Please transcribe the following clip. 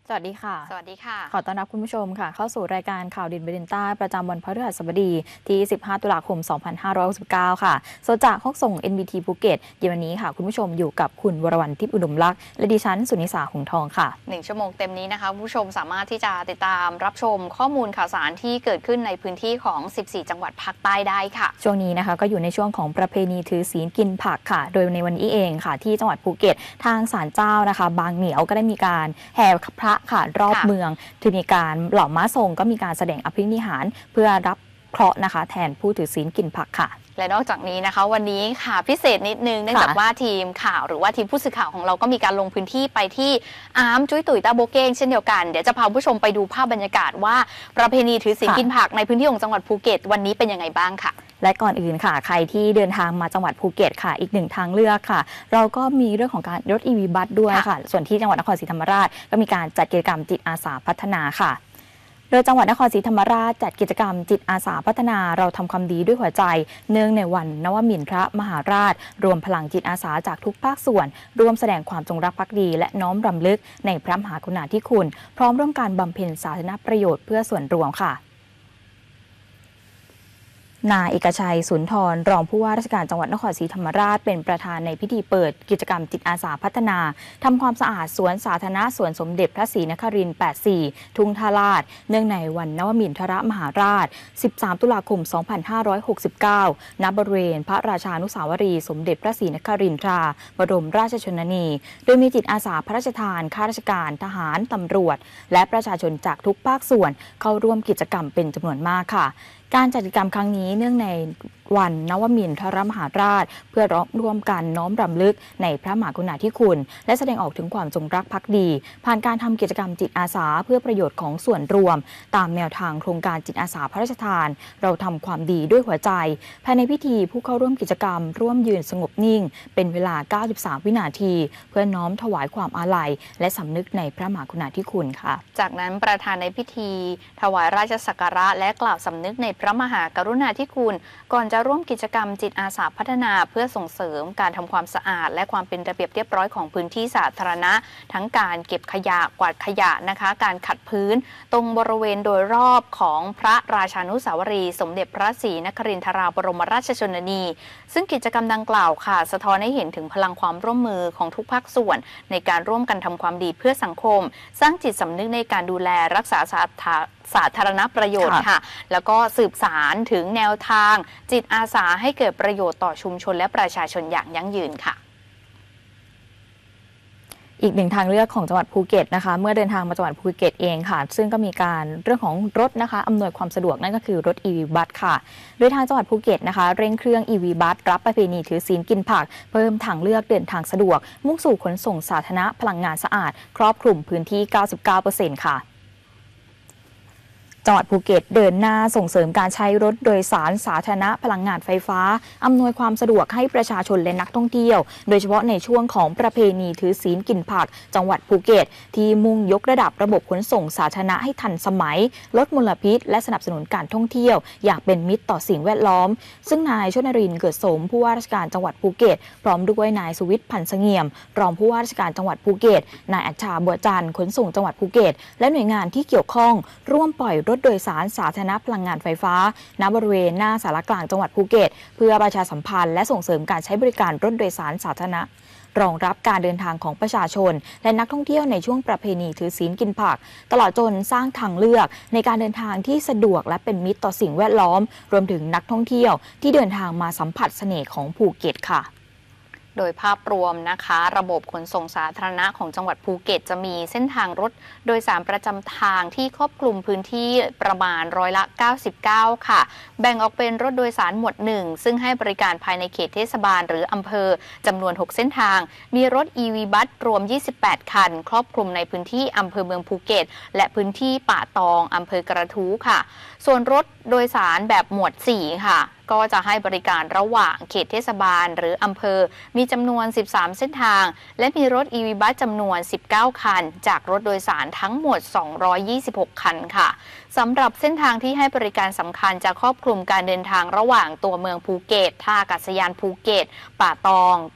สวัสดีค่ะสวัสดีค่ะขอต้อนรับคุณผู้ชมค่ะเข้าสู่รายการข่าวดินบดินใต้ประจำวันพฤหัสบดีที่ 15 ตุลาคม 2569 ค่ะสดจากห้องส่ง NBT ภูเก็ตเย็นวันนี้ค่ะคุณผู้ชมอยู่กับคุณวรวรรณทิพย์อุดมลักษณ์และดิฉันสุนิสาหงทองค่ะ 1 ชั่วโมงเต็มนี้นะคะผู้ชมสามารถที่จะติดตามรับชมข้อมูลข่าวสารที่เกิดขึ้นในพื้นที่ของ 14 จังหวัดภาคใต้ได้ค่ะช่วงนี้นะคะก็อยู่ในช่วงของประเพณีถือศีลกินผักค่ะโดยในวันนี้เองค่ะที่จังหวัดภูเก็ตทางศาลเจ้านะคะบางเหนียวก็ได้มีการแห่พระค่ะรอบเมืองที่มีการเหล่าม้าทรงก็มีการแสดงอภินิหารเพื่อรับเคราะห์นะคะแทนผู้ถือศีลกินผักค่ะและนอกจากนี้นะคะวันนี้ค่ะพิเศษนิดนึงเนื่องจากว่าทีมข่าวหรือว่าทีมผู้สื่อข่าวของเราก็มีการลงพื้นที่ไปที่อาร์มจุ้ยตุ๋ยตาโบเก้งเช่นเดียวกันเดี๋ยวจะพาผู้ชมไปดูภาพบรรยากาศว่าประเพณีถือศีลกินผักในพื้นที่ของจังหวัดภูเก็ตวันนี้เป็นยังไงบ้างค่ะและก่อนอื่นค่ะใครที่เดินทางมาจังหวัดภูเก็ตค่ะอีกหนึ่งทางเลือกค่ะเราก็มีเรื่องของการรถ EV บัสด้วยค่ะส่วนที่จังหวัดนครศรีธรรมราชก็มีการจัดกิจกรรมจิตอาสาพัฒนาค่ะโดยจังหวัดนครศรีธรรมราชจัดกิจกรรมจิตอาสาพัฒนาเราทำความดีด้วยหัวใจเนื่องในวันนวมินทรมหาราชรวมพลังจิตอาสาจากทุกภาคส่วนร่วมแสดงความจงรักภักดีและน้อมรำลึกในพระมหากรุณาธิคุณพร้อมร่วมการบำเพ็ญสาธารณประโยชน์เพื่อส่วนรวมค่ะนายเอกชัยสุนทรรองผู้ว่าราชการจังหวัดนครศรีธรรมราชเป็นประธานในพิธีเปิดกิจกรรมจิตอาสาพัฒนาทำความสะอาดสวนสาธารณะสวนสมเด็จพระศรีนครินทร์ 84 ทุ่งท่าลาดเนื่องในวันนวมินทรมหาราช 13 ตุลาคม 2569 ณ บริเวณพระราชานุสาวรีย์สมเด็จพระศรีนครินทราบรมราชชนนีโดยมีจิตอาสาพระราชทานข้าราชการทหารตำรวจและประชาชนจากทุกภาคส่วนเข้าร่วมกิจกรรมเป็นจำนวนมากค่ะการจัดกิจกรรมครั้งนี้เนื่องในวันนวมินทรมหาราชเพื่อร่วมกันน้อมรำลึกในพระมหากรุณาธิคุณและแสดงออกถึงความจงรักภักดีผ่านการทำกิจกรรมจิตอาสาเพื่อประโยชน์ของส่วนรวมตามแนวทางโครงการจิตอาสาพระราชทานเราทำความดีด้วยหัวใจภายในพิธีผู้เข้าร่วมกิจกรรมร่วมยืนสงบนิ่งเป็นเวลา 93 วินาทีเพื่อน้อมถวายความอาลัยและสำนึกในพระมหากรุณาธิคุณค่ะจากนั้นประธานในพิธีถวายราชสักการะและกล่าวสำนึกในพระมหากรุณาธิคุณก่อนจะร่วมกิจกรรมจิตอาสาพัฒนาเพื่อส่งเสริมการทำความสะอาดและความเป็นระเบียบเรียบร้อยของพื้นที่สาธารณะทั้งการเก็บขยะกวาดขยะนะคะการขัดพื้นตรงบริเวณโดยรอบของพระราชานุสาวรีย์สมเด็จพระศรีนครินทราบรมราชชนนีซึ่งกิจกรรมดังกล่าวค่ะสะท้อนให้เห็นถึงพลังความร่วมมือของทุกภาคส่วนในการร่วมกันทำความดีเพื่อสังคมสร้างจิตสำนึกในการดูแลรักษาสาธารณประโยชน์ค่ะแล้วก็สืบสารถึงแนวทางจิตอาสาให้เกิดประโยชน์ต่อชุมชนและประชาชนอย่างยั่งยืนค่ะอีกหนึ่งทางเลือกของจังหวัดภูเก็ตนะคะเมื่อเดินทางมาจังหวัดภูเก็ตเองค่ะซึ่งก็มีการเรื่องของรถนะคะอำนวยความสะดวกนั่นก็คือรถ EV บัสค่ะโดยทางจังหวัดภูเก็ตนะคะเร่งเครื่อง EV บัสรับประเพณีถือศีลกินผักเพิ่มทางเลือกเดินทางสะดวกมุ่งสู่ขนส่งสาธารณะพลังงานสะอาดครอบคลุมพื้นที่ 99% ค่ะจังหวัดภูเก็ตเดินหน้าส่งเสริมการใช้รถโดยสารสาธารณะพลังงานไฟฟ้าอำนวยความสะดวกให้ประชาชนและนักท่องเที่ยวโดยเฉพาะในช่วงของประเพณีถือศีลกินผักจังหวัดภูเก็ตที่มุ่งยกระดับระบบขนส่งสาธารณะให้ทันสมัยลดมลพิษและสนับสนุนการท่องเที่ยวอย่างเป็นมิตรต่อสิ่งแวดล้อมซึ่งนายชนรินทร์เกิดสมผู้ว่าราชการจังหวัดภูเก็ตพร้อมด้วยนายสุวิทย์พันธ์เสงี่ยมรองผู้ว่าราชการจังหวัดภูเก็ตนายอัจฉาบัวจันทร์ขนส่งจังหวัดภูเก็ตและหน่วยงานที่เกี่ยวข้องร่วมปล่อยรถโดยสารสาธารณะพลังงานไฟฟ้าณบริเวณหน้าสารกลางจังหวัดภูเก็ตเพื่อประชาสัมพันธ์และส่งเสริมการใช้บริการรถโดยสารสาธารณะรองรับการเดินทางของประชาชนและนักท่องเที่ยวในช่วงประเพณีถือศีลกินผักตลอดจนสร้างทางเลือกในการเดินทางที่สะดวกและเป็นมิตรต่อสิ่งแวดล้อมรวมถึงนักท่องเที่ยวที่เดินทางมาสัมผัสเสน่ห์ของภูเก็ตค่ะโดยภาพรวมนะคะระบบขนส่งสาธารณะของจังหวัดภูเก็ตจะมีเส้นทางรถโดยสารประจำทางที่ครอบคลุมพื้นที่ประมาณ99%ค่ะแบ่งออกเป็นรถโดยสารหมวด1ซึ่งให้บริการภายในเขตเทศบาลหรืออำเภอจำนวน6เส้นทางมีรถ EV บัสรวม28คันครอบคลุมในพื้นที่อำเภอเมืองภูเก็ตและพื้นที่ป่าตองอำเภอกระทู้ค่ะส่วนรถโดยสารแบบหมวด4ค่ะก็จะให้บริการระหว่างเขตเทศบาลหรืออำเภอมีจำนวน13เส้นทางและมีรถ EV บัสจำนวน19คันจากรถโดยสารทั้งหมด226คันค่ะสำหรับเส้นทางที่ให้บริการสำคัญจะครอบคลุมการเดินทางระหว่างตัวเมืองภูเก็ตท่าอากาศยานภูเก็ตป่าตอง